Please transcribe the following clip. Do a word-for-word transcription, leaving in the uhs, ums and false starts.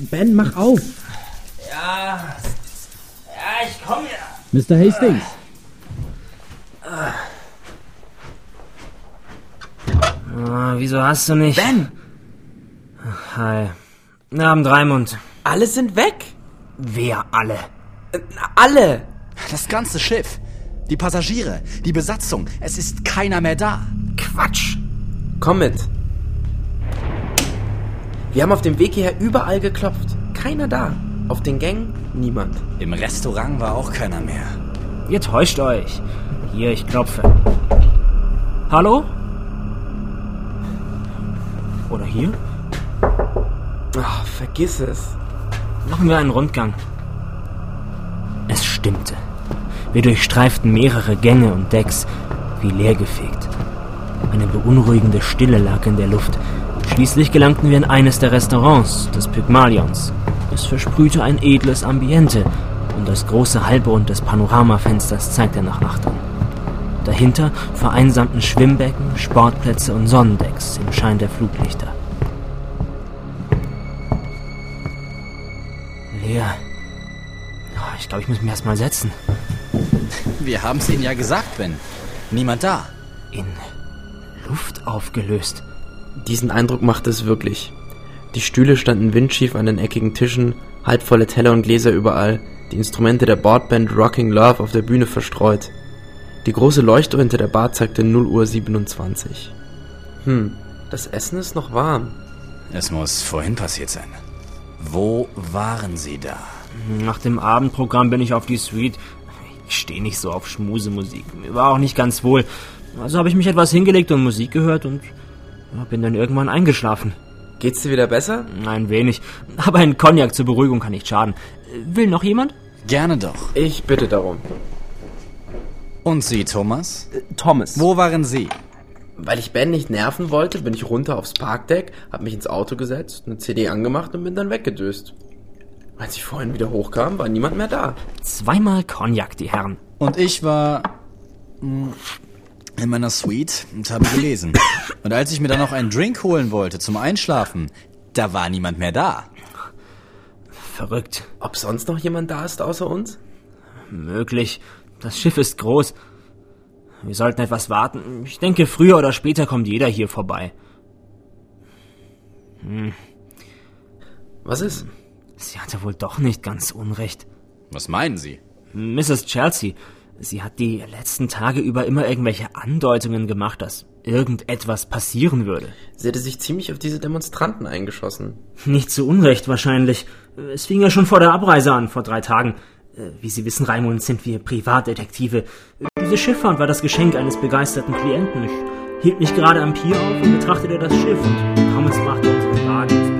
Ben, mach auf! Ja, ja, ich komm ja. Mister Hastings. Oh, wieso hast du nicht... Ben! Hi. Wir haben Dreimund. Alle sind weg! Wer alle? Äh, alle! Das ganze Schiff, die Passagiere, die Besatzung, es ist keiner mehr da. Quatsch. Komm mit. Wir haben auf dem Weg hierher überall geklopft. Keiner da. Auf den Gängen niemand. Im Restaurant war auch keiner mehr. Ihr täuscht euch. Hier, ich klopfe. Hallo? Oder hier? Ach, vergiss es. Machen wir einen Rundgang. Es stimmte. Wir durchstreiften mehrere Gänge und Decks, wie leergefegt. Eine beunruhigende Stille lag in der Luft. Schließlich gelangten wir in eines der Restaurants des Pygmalions. Es versprühte ein edles Ambiente und das große Halbrund des Panoramafensters zeigte nach Achtung. Dahinter vereinsamten Schwimmbecken, Sportplätze und Sonnendecks im Schein der Fluglichter. Leer. Ich glaube, ich muss mich erst mal setzen. Wir haben es Ihnen ja gesagt, Ben. Niemand da. In Luft aufgelöst. Diesen Eindruck machte es wirklich. Die Stühle standen windschief an den eckigen Tischen, halbvolle Teller und Gläser überall, die Instrumente der Bordband Rocking Love auf der Bühne verstreut. Die große Leuchte hinter der Bar zeigte null Uhr siebenundzwanzig. Hm, das Essen ist noch warm. Es muss vorhin passiert sein. Wo waren Sie da? Nach dem Abendprogramm bin ich auf die Suite. Ich stehe nicht so auf Schmusemusik. Mir war auch nicht ganz wohl. Also habe ich mich etwas hingelegt und Musik gehört und ja, bin dann irgendwann eingeschlafen. Geht's dir wieder besser? Ein wenig. Aber ein Cognac zur Beruhigung kann nicht schaden. Will noch jemand? Gerne doch. Ich bitte darum. Und Sie, Thomas? Äh, Thomas. Wo waren Sie? Weil ich Ben nicht nerven wollte, bin ich runter aufs Parkdeck, hab mich ins Auto gesetzt, eine C D angemacht und bin dann weggedöst. Als ich vorhin wieder hochkam, war niemand mehr da. Zweimal Cognac, die Herren. Und ich war mh, in meiner Suite und habe gelesen. Und als ich mir dann noch einen Drink holen wollte zum Einschlafen, da war niemand mehr da. Verrückt. Ob sonst noch jemand da ist außer uns? Möglich. Das Schiff ist groß. Wir sollten etwas warten. Ich denke, früher oder später kommt jeder hier vorbei. Hm. Was ist? Sie hatte wohl doch nicht ganz unrecht. Was meinen Sie? Misses Chelsea, sie hat die letzten Tage über immer irgendwelche Andeutungen gemacht, dass irgendetwas passieren würde. Sie hätte sich ziemlich auf diese Demonstranten eingeschossen. Nicht zu Unrecht wahrscheinlich. Es fing ja schon vor der Abreise an, vor drei Tagen. Wie Sie wissen, Raimund, sind wir Privatdetektive. Diese Schifffahrt war das Geschenk eines begeisterten Klienten. Ich hielt mich gerade am Pier auf und betrachtete das Schiff und Thomas brachte unseren Wagen.